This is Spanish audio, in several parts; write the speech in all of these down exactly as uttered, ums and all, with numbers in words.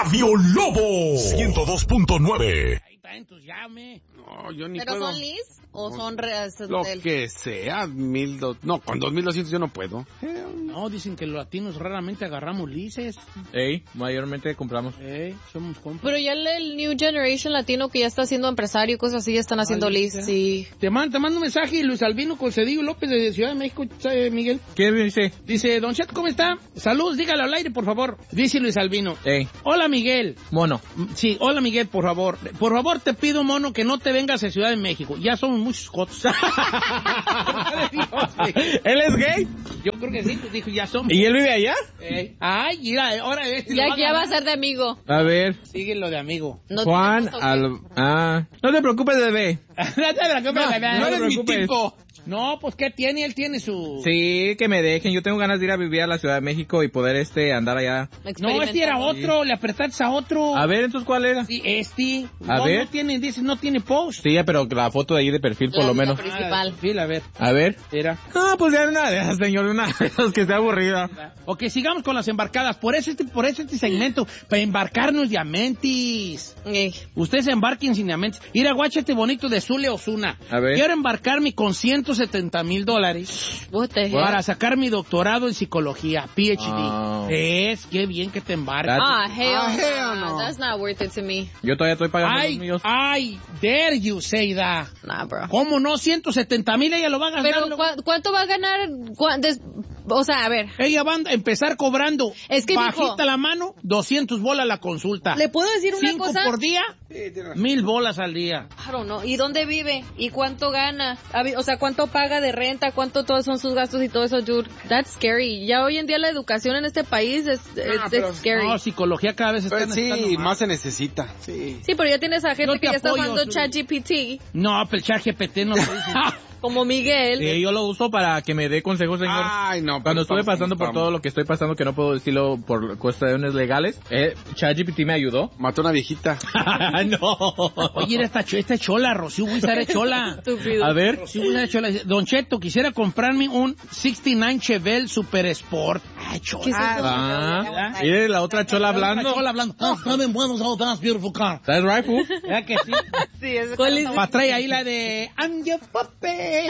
Radio Lobo ciento dos punto nueve. Ahí está, entonces llame. No, yo ni ¿Pero puedo. son Liz o son re- Lo del- que sea, mil dos... No, con dos mil doscientos yo no puedo. No, dicen que los latinos raramente agarramos lices. Ey, mayormente compramos. Ey, somos compas. Pero ya el, el New Generation latino que ya está siendo empresario y cosas así ya están haciendo Ah, Liz, ¿sí? sí. Te mando, te mando un mensaje, Luis Albino Concedillo López de Ciudad de México, ¿sabe, Miguel? ¿Qué dice? Dice, Don Chet, ¿cómo está? Saludos, dígale al aire, por favor. Dice Luis Albino. Ey, Hola, Miguel. mono. Sí, hola, Miguel, por favor. Por favor, te pido, mono, que no te vengas a Ciudad de México. Ya somos muchos jotos. ¿Él es gay? Yo creo que sí, pues dijo, ya somos. ¿Y él vive allá? Ey. Ay, mira, ahora este Ya, lo ya va a ganar. ser de amigo. A ver, Síguelo de amigo. No Juan tenemos, ¿o qué? al... Ah, no te preocupes, bebé. no te preocupes, No, bebé. no eres mi tipo. No, pues, ¿qué tiene? Él tiene su... Sí, que me dejen. Yo tengo ganas de ir a vivir a la Ciudad de México y poder este andar allá. No, este era otro, le apretaste a otro. A ver, entonces, ¿cuál era? Sí, este. A no, ver. No tiene, dice, no tiene post. Sí, pero la foto de ahí de perfil, por La- lo la menos. principal. Ah, sí, a ver. A ver. Era. Ah, pues ya una de esas, señor, una de esas que sea aburrida. Ok, sigamos con las embarcadas. Por eso este, por eso este segmento, para embarcarnos diamantes. Ey. Ustedes embarquen sin diamantes. Ir a guachete bonito de Zule Osuna. A ver. Quiero embarcarme con ciento setenta mil dólares What the hell? para sacar mi doctorado en psicología, P H D. Oh. Es, qué bien que te embarcas. Ah, hell, Ah, no. hell no. That's not worth it to me. Yo todavía estoy pagando los Ay, míos. ay, dare you say that. Nah, bro. ¿Cómo no? ciento setenta mil ella lo va a gastar. Pero, ¿cu- ¿cuánto va a ganar? ¿Cuán- des- O sea, a ver. Ella va a empezar cobrando Es que, bajita mijo, la mano, doscientos bolas la consulta. ¿le puedo decir una Cinco cosa? por día, mil bolas al día. I don't know. ¿Y dónde vive? ¿Y cuánto gana? A ver, o sea, ¿cuánto paga de renta? ¿Cuánto todos son sus gastos y todo eso, dude? That's scary. Ya hoy en día la educación en este país es, es- Ah, pero- it's scary. No, psicología cada vez está Pues sí, necesitando más se necesita. Sí. Sí, pero ya tienes a gente Yo te que ya está apoyo, usando Zuli. ChatGPT, No, pero el chat G P T no lo dice. como Miguel. Sí, yo lo uso para que me dé consejos, señor. Ay, no. Cuando estuve estamos pasando por como todo lo que estoy pasando, que no puedo decirlo por cuestiones legales, eh, ChatGPT me ayudó. Mató a una viejita. no. Oye, esta, cho- esta chola, Rocío Wizard es chola. Estúpido. A ver. Rocío Wizard es chola. Don Cheto, quisiera comprarme un sesenta y nueve Chevelle Super Sport. Ay, chola. ¿Qué es eso? Ah, mire la otra chola hablando. Chola hablando. Oh, I'm buenos, oh, that's beautiful car. ¿That's right, fool? ¿Verdad que sí? Sí, es ¿Cuál es? Pa' traer ahí la de I'm your puppet.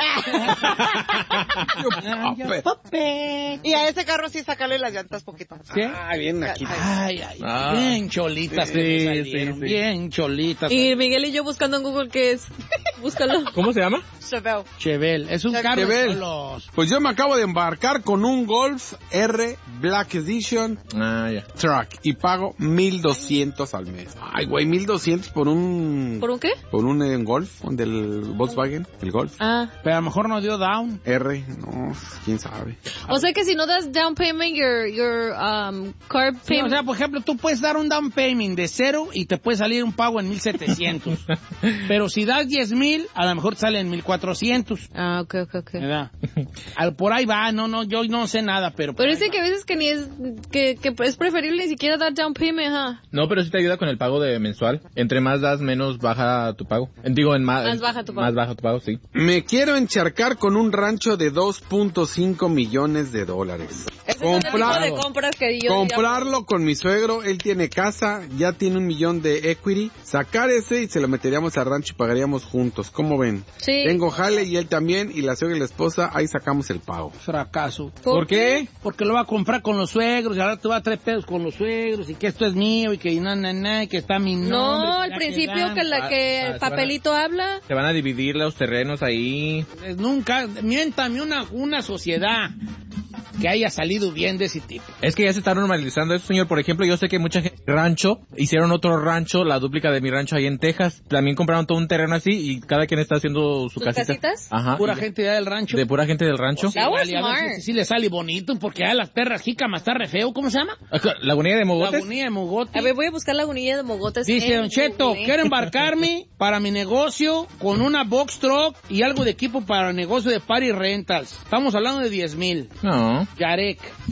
I'm your puppet. Y a ese carro sí sacarle las llantas poquito. ¿Qué? Ah, bien aquí. Ay, ay, Ah. bien cholitas Sí, que me sí, salieron, sí. bien cholitas. Y Miguel y yo buscando en Google qué es. Búscalo. ¿Cómo se llama? Chevelle. Chevelle, es un carro de Chevelle. cholos. Pues yo me acabo de embarcar con un Golf R Black Edition Ah, ya. Truck y pago mil doscientos al mes. Ay, güey, mil doscientos por un... ¿Por un qué? Por un eh, Golf, un del Volkswagen, el Golf. Ah. Pero a lo mejor no dio down. R, no, quién sabe. O sea que si no das down payment, your, your um, car Sí, o payment. sea, por ejemplo, tú puedes dar un down payment de cero y te puede salir un pago en mil setecientos. Pero si das diez mil, a lo mejor te sale en mil cuatrocientos. Ah, ok, ok, ok. ¿Verdad? Al- Por ahí va, no, no, yo no sé nada, pero... por Pero ahí dice va. que a veces que ni es, que, que es preferible ni siquiera dar down payment, ¿ah? No, pero sí te ayuda con el pago de mensual. Entre más das, menos baja tu pago. En- Digo, en más... Más baja tu pago. Más baja tu pago, sí. Me quiero encharcar con un rancho de dos punto cinco millones de dólares. Ese es el tipo Comprar- de compras que yo Comprarlo con mi suegro, él tiene casa, ya tiene un millón de equity. Sacar ese y se lo meteríamos al rancho y pagaríamos juntos. ¿Cómo ven? Sí. Tengo jale y él también, y la suegra y la esposa, ahí sacamos el pago. Fracaso. ¿Por qué? Porque lo va a comprar con los suegros y ahora te va a traer pedos con los suegros y que esto es mío y que na, na, na, y que está mi nombre. No, que al ya principio quedan. que la que Ah, el ah, papelito habla. Se van a dividir los terrenos ahí. Eh, Nunca, miéntame una, una sociedad que haya salido bien de ese tipo. Es que ya se está normalizando eso, señor. Por ejemplo, yo sé que mucha gente rancho, hicieron otro rancho, la dúplica de mi rancho ahí en Texas. También compraron todo un terreno así y cada quien está haciendo su ¿Sus casita. casitas? Ajá. Pura y- gente de del rancho. De pura gente del rancho. That was Vale, a ver smart. si, si le sale bonito, porque a las perras jícamas está re feo. ¿Cómo se llama? ¿Lagunilla de Mogotes? Lagunilla de Mogote. A ver, voy a buscar lagunilla de mogotes. Dice en Don Cheto, Google. quiero embarcarme para mi negocio con una box truck y algo de equipo para el negocio de party rentals. Estamos hablando de diez mil. No. Yarek.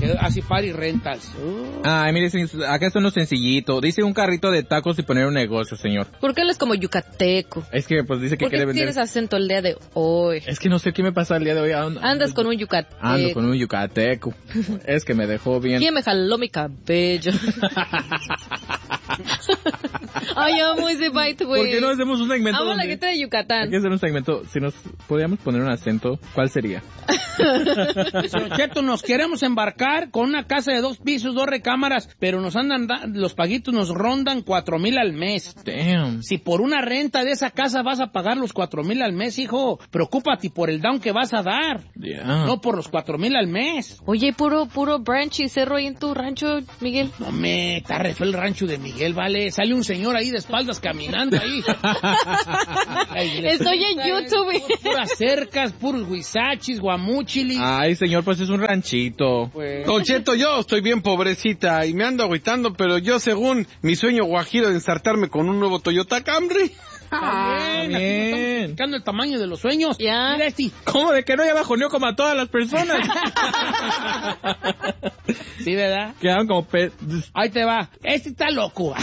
que hace party rentals. Uh. Ay, mire, acá está uno sencillito. Dice un carrito de tacos y poner un negocio, señor. ¿Por qué él es como yucateco? Es que, pues, dice que ¿Por qué quiere vender... tienes acento el día de hoy? Es que no sé qué me pasa el día de hoy. Ando, Andas con un yucateco. Ando con un yucateco. Es que me dejó bien. ¿Quién me jaló mi cabello? Ay, amo ese bite, güey. ¿Por qué no hacemos un segmento? Amo donde... la gente de Yucatán. Hay que hacer un segmento. Si nos podíamos poner un acento, ¿cuál sería? Señor Cheto, nos queremos embarcar con una casa de dos pisos, dos recámaras, pero nos andan, da- los paguitos nos rondan cuatro mil al mes. Damn. Si por una renta de esa casa vas a pagar los cuatro mil al mes, hijo, preocúpate por el down que vas a dar, Yeah. no por los cuatro mil al mes. Oye, puro, puro branch y cerro ahí en tu rancho, Miguel. No me, está re feo el rancho de Miguel, vale. Sale un señor ahí de espaldas caminando ahí. Ay, le- Estoy en YouTube. Puras cercas, puros huizachis, guamúchilis. Ay, señor, pues es un ranchito. Pues, Don Cheto, yo estoy bien pobrecita y me ando agüitando, pero yo según mi sueño guajiro de ensartarme con un nuevo Toyota Camry. está bien, aquí bien. estamos explicando el tamaño de los sueños. Ya. Mira este. ¿Cómo de que no ya bajoneó como a todas las personas? Sí, ¿verdad? Quedaron como pe... Ahí te va. Este está loco.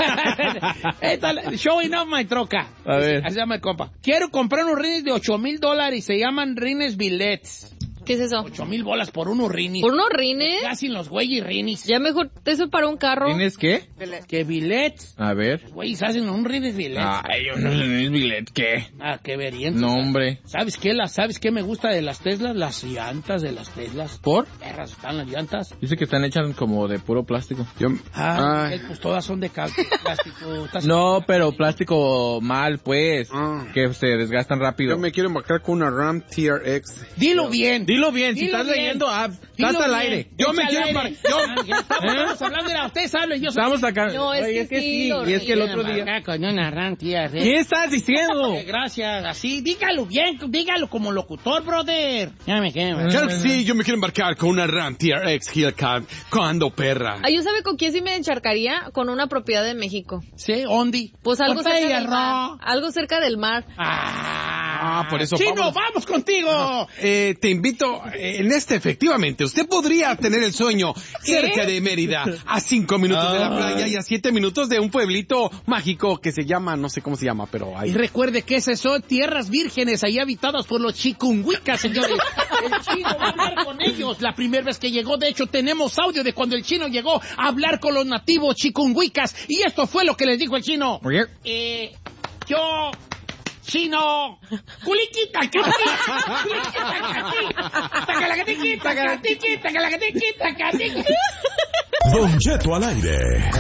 Está showing off my troca. A ver. Así se llama el compa. Quiero comprar unos rines de ocho mil dólares. Se llaman rines billets. ¿Qué es eso? Ocho mil bolas por unos rines. ¿Por unos rines? Casi los güeyes rines. Ya mejor, eso para un carro. ¿Tienes qué? ¿Qué billets? A ver. Güeyes hacen un rines billets. Ay, yo no sé ni billet, ¿qué? Ah, qué veriente. No, hombre. ¿Sabes qué? Las, ¿Sabes qué me gusta de las Teslas? Las llantas de las Teslas. ¿Por? Perras están las llantas. Dice que están hechas como de puro plástico. Yo, Ah, ay, eh, pues todas son de cal- plástico. Estás- No, pero plástico mal, pues. Ah. Que se desgastan rápido. yo me quiero embarcar con una Ram T R X. Dilo bien. Dilo bien, si Dilo estás bien. leyendo, ah, Dilo estás al bien. aire. Yo me Echa quiero al aire. embar- yo- Ah, ya estamos, ¿Eh? estamos hablando de ustedes hablen, yo Estamos acá. No, es Oye, que sí, lo y es que el otro Quiero día... embarcar con una Ram T R X. ¿Qué estás diciendo? Eh, Gracias, así, dígalo bien, dígalo como locutor, brother. Ya me quedé. man. Claro que sí, yo me quiero embarcar con una Ram T R X Hellcat. ¿Cuándo, perra? Ay, ¿yo sabe con quién sí me encharcaría? Con una propiedad de México. Sí, Ondi. Pues algo Con cerca ella, del mar. Ro. Algo cerca del mar. Ah, Ah, por eso Chino, vamos. vamos contigo. Eh, te invito, eh, en este efectivamente, usted podría tener el sueño cerca de Mérida, a cinco minutos de la playa y a siete minutos de un pueblito mágico que se llama, no sé cómo se llama, pero Y ahí. recuerde que esas son tierras vírgenes ahí habitadas por los chikunguicas, señores. El chino va a hablar con ellos. La primera vez que llegó, de hecho, tenemos audio de cuando el chino llegó a hablar con los nativos chikunguicas. Y esto fue lo que les dijo el chino. Oye. Eh, yo... Chino, culiquita, catita, culiquita, catita, tacalacatiquita, catita, tacalacatiquita, catita. Don Cheto al aire.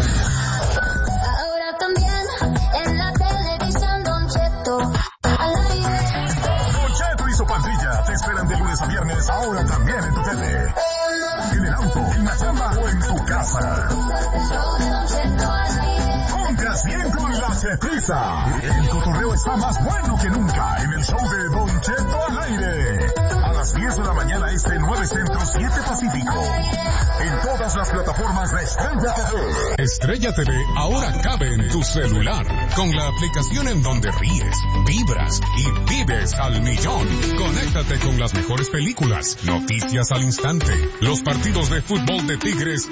Ahora también en la televisión Don Cheto al aire. Don Cheto y su pandilla te esperan de lunes a viernes, ahora también en tu tele. En el auto, en la chamba o en tu casa. Don Cheto al aire. Compras bien con la Chetiza. El cotorreo está más bueno que nunca en el show de Don Cheto al aire. A las diez de la mañana este, nueve Centro, siete Pacífico. En todas las plataformas de Estrella T V. Estrella T V ahora cabe en tu celular. Con la aplicación en donde ríes, vibras y vives al millón. Conéctate con las mejores películas, noticias al instante, los partidos de fútbol de Tigres